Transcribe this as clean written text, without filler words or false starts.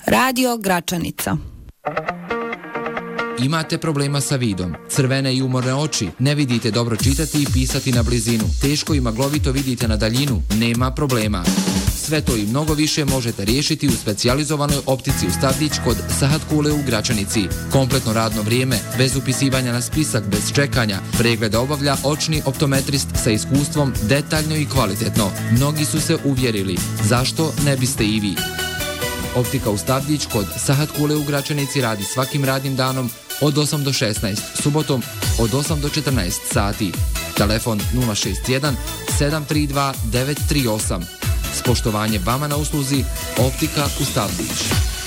Radio Gračanica. Imate problema sa vidom, crvene i umorne oči, ne vidite dobro čitati i pisati na blizinu, teško i maglovito vidite na daljinu, nema problema. Sve to i mnogo više možete riješiti u specijalizovanoj optici u Stavdić kod Sahat Kule u Gračanici. Kompletno radno vrijeme, bez upisivanja na spisak, bez čekanja, preglede obavlja očni optometrist sa iskustvom, detaljno i kvalitetno. Mnogi su se uvjerili, zašto ne biste i vi? Optika u Stavdić kod Sahat Kule u Gračanici radi svakim radnim danom od 8 do 16, subotom od 8 do 14 sati. Telefon 061 732 938. S poštovanjem vama na usluzi, Optika u Stavdić.